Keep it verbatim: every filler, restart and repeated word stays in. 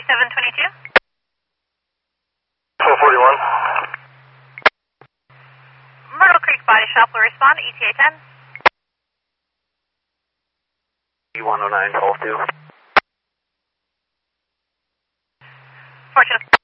seven twenty-two. four forty-one. Myrtle Creek Body Shop will respond. E T A ten. E one oh nine, call two. Fortune.